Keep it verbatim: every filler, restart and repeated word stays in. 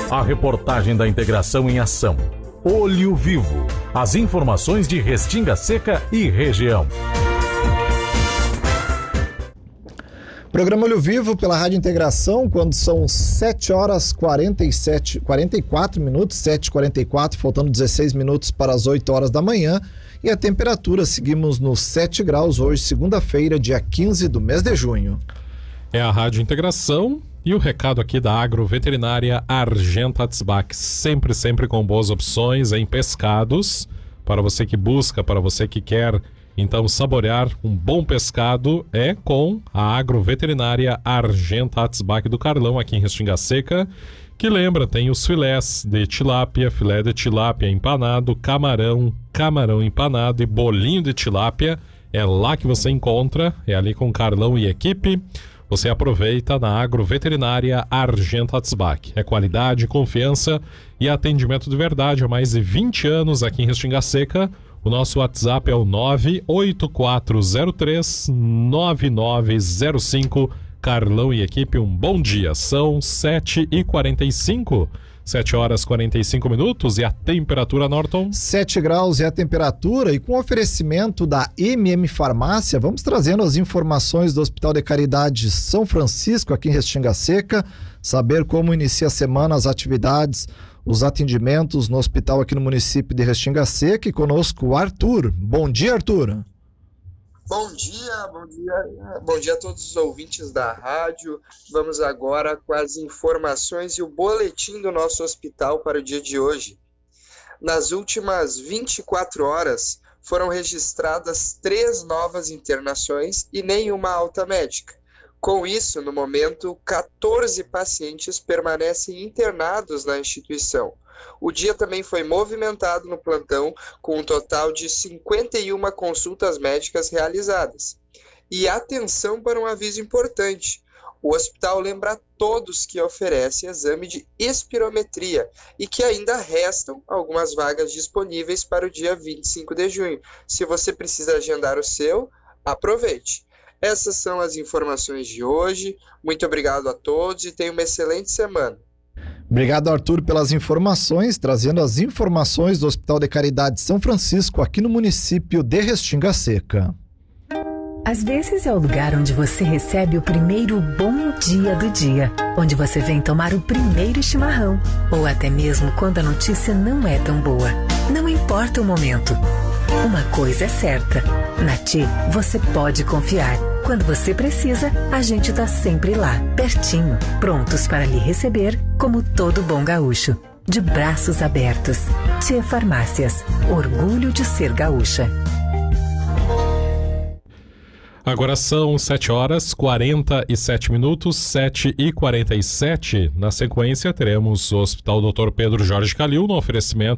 A reportagem da integração em ação. Olho Vivo. As informações de Restinga Seca e região. Programa Olho Vivo pela Rádio Integração, quando são sete horas quarenta e sete, quarenta e quatro minutos, sete e quarenta e quatro, faltando dezesseis minutos para as oito horas da manhã. E a temperatura, seguimos nos sete graus, hoje, segunda-feira, dia quinze do mês de junho. É a Rádio Integração e o recado aqui da Agroveterinária Argenta Atzbach, sempre, sempre com boas opções em pescados, para você que busca, para você que quer, então, saborear um bom pescado é com a Agroveterinária Argenta Atzbach do Carlão, aqui em Restinga Seca, que lembra, tem os filés de tilápia, filé de tilápia empanado, camarão, camarão empanado e bolinho de tilápia. É lá que você encontra, é ali com Carlão e equipe. Você aproveita na Agroveterinária Argenta Atzbach. É qualidade, confiança e atendimento de verdade há mais de vinte anos aqui em Restinga Seca. O nosso WhatsApp é o nove oito quatro zero três nove nove zero cinco. Carlão e equipe, um bom dia. São sete e quarenta e cinco. sete horas e quarenta e cinco minutos. E a temperatura, Norton? sete graus é a temperatura, e com oferecimento da M M Farmácia, vamos trazendo as informações do Hospital de Caridade São Francisco, aqui em Restinga Seca, saber como inicia a semana, as atividades, os atendimentos no hospital aqui no município de Restinga Seca. E conosco o Arthur. Bom dia, Arthur. Bom dia, bom dia, bom dia a todos os ouvintes da rádio. Vamos agora com as informações e o boletim do nosso hospital para o dia de hoje. Nas últimas vinte e quatro horas, foram registradas três novas internações e nenhuma alta médica. Com isso, no momento, quatorze pacientes permanecem internados na instituição. O dia também foi movimentado no plantão, com um total de cinquenta e uma consultas médicas realizadas. E atenção para um aviso importante: o hospital lembra a todos que oferece exame de espirometria e que ainda restam algumas vagas disponíveis para o dia vinte e cinco de junho. Se você precisa agendar o seu, aproveite. Essas são as informações de hoje. Muito obrigado a todos e tenham uma excelente semana. Obrigado, Arthur, pelas informações, trazendo as informações do Hospital de Caridade São Francisco, aqui no município de Restinga Seca. Às vezes é o lugar onde você recebe o primeiro bom dia do dia, onde você vem tomar o primeiro chimarrão, ou até mesmo quando a notícia não é tão boa. Não importa o momento. Uma coisa é certa, na T I você pode confiar. Quando você precisa, a gente tá sempre lá, pertinho, prontos para lhe receber como todo bom gaúcho. De braços abertos. T I Farmácias, orgulho de ser gaúcha. Agora são sete horas e quarenta e sete minutos, sete e quarenta e sete. Na sequência, teremos o Hospital doutor Pedro Jorge Calil no oferecimento